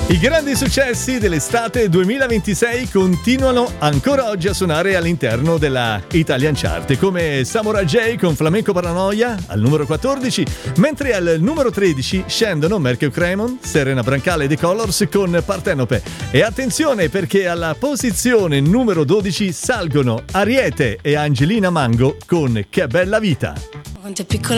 I grandi successi dell'estate 2026 continuano ancora oggi a suonare all'interno della Italian Chart, come Samurai J con Flamenco Paranoia al numero 14, mentre al numero 13 scendono Mercury Cremon, Serena Brancale e The Colors con Partenope. E attenzione, perché alla posizione numero 12 salgono Ariete e Angelina Mango con Che bella vita. Quando è piccola